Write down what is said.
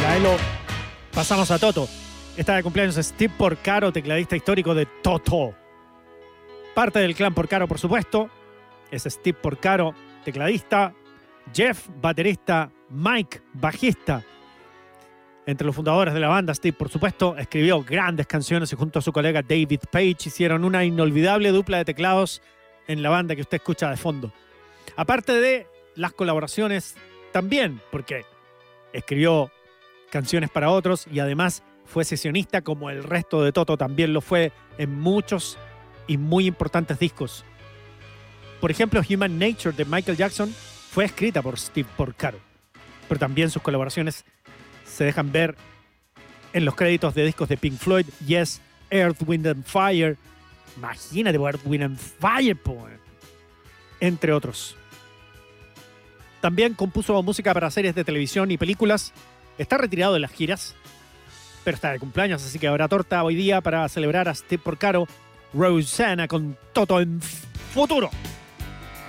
Ahí lo pasamos a Toto. Está de cumpleaños Steve Porcaro, tecladista histórico de Toto. Parte del clan Porcaro, por supuesto. Es Steve Porcaro, tecladista. Jeff, baterista. Mike, bajista. Entre los fundadores de la banda, Steve, por supuesto, escribió grandes canciones y junto a su colega David Page hicieron una inolvidable dupla de teclados en la banda que usted escucha de fondo. Aparte de las colaboraciones también, porque escribió canciones para otros y además fue sesionista como el resto de Toto también lo fue en muchos y muy importantes discos. Por ejemplo, Human Nature de Michael Jackson fue escrita por Steve Porcaro, pero también sus colaboraciones se dejan ver en los créditos de discos de Pink Floyd, Yes, Earth, Wind and Fire. Imagínate, Earth, Wind and Fire, entre otros. También compuso música para series de televisión y películas. Está retirado de las giras, pero está de cumpleaños, así que habrá torta hoy día para celebrar a Steve Porcaro. Rosanna con Toto en futuro.